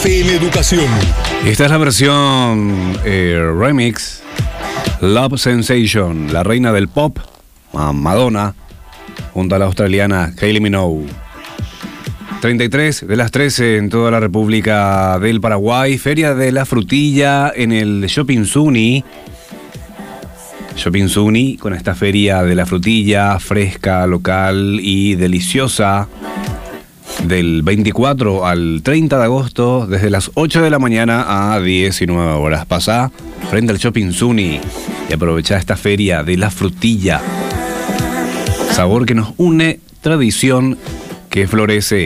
FM Educación. Esta es la versión remix, Love Sensation, la reina del pop, Madonna, junto a la australiana Kylie Minogue. 33 de las 13 en toda la República del Paraguay. Feria de la Frutilla en el Shopping Zuni. Shopping Zuni, con esta feria de la frutilla fresca, local y deliciosa, del 24 al 30 de agosto, desde las 8 de la mañana a 19 horas. Pasá frente al Shopping Zuni y aprovechá esta feria de la frutilla. Sabor que nos une, tradición que florece.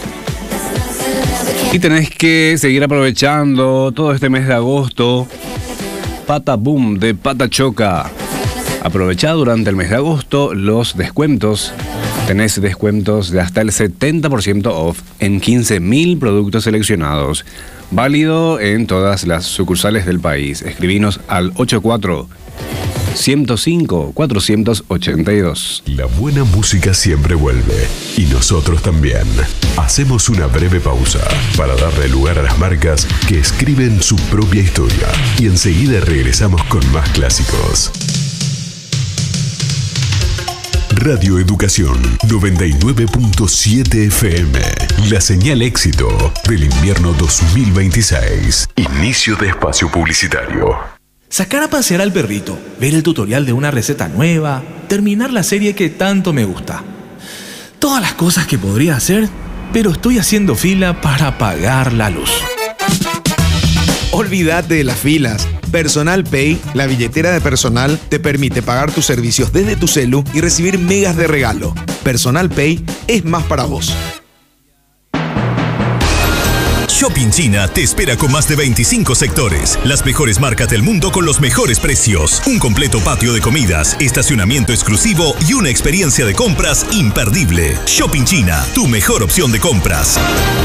Y tenés que seguir aprovechando todo este mes de agosto. Pata Boom de Pata Choca. Aprovechá durante el mes de agosto los descuentos. Tenés descuentos de hasta el 70% off en 15.000 productos seleccionados. Válido en todas las sucursales del país. Escribinos al 84-105-482. La buena música siempre vuelve. Y nosotros también. Hacemos una breve pausa para darle lugar a las marcas que escriben su propia historia. Y enseguida regresamos con más clásicos. Radio Educación 99.7 FM. La señal éxito del invierno 2026. Inicio de espacio publicitario. Sacar a pasear al perrito, ver el tutorial de una receta nueva, terminar la serie que tanto me gusta. Todas las cosas que podría hacer, pero estoy haciendo fila para pagar la luz. Olvídate de las filas. Personal Pay, la billetera de personal, te permite pagar tus servicios desde tu celu y recibir megas de regalo. Personal Pay es más para vos. Shopping China te espera con más de 25 sectores, las mejores marcas del mundo con los mejores precios, un completo patio de comidas, estacionamiento exclusivo y una experiencia de compras imperdible. Shopping China, tu mejor opción de compras.